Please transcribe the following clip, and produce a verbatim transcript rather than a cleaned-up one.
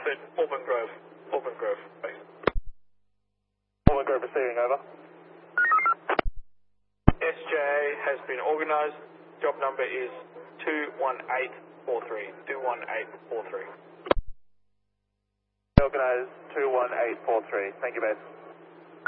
Alfred, Auburn Grove. Auburn Grove, base. Auburn Grove receiving, over. S J has been organised. Job number is two one eight four three. two one eight four three. Organised two one eight four three. Thank you, base.